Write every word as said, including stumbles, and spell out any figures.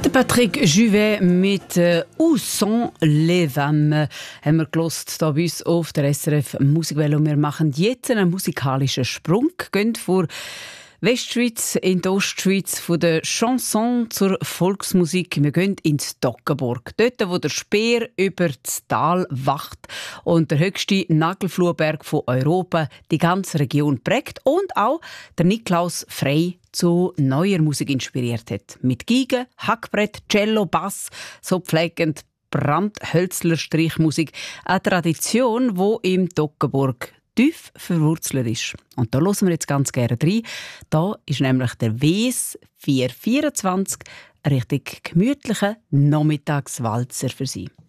Patrick Juvet mit äh, «Où sont les femmes?» haben wir gehört, hier bei uns auf der S R F Musikwelle. Und wir machen jetzt einen musikalischen Sprung, gehen vor Westschweiz in die Ostschweiz, von der Chanson zur Volksmusik. Wir gehen ins Toggenburg, dort wo der Speer über das Tal wacht und der höchste Nagelfluhberg von Europa die ganze Region prägt und auch der Niklaus Frey zu neuer Musik inspiriert hat. Mit Geige, Hackbrett, Cello, Bass, so pflegend Brandhölzler Streichmusik. Eine Tradition, die im Toggenburg tief verwurzelt ist. Und da hören wir jetzt ganz gerne rein. Da ist nämlich der W S vier vierundzwanzig ein richtig gemütlicher Nachmittagswalzer für Sie.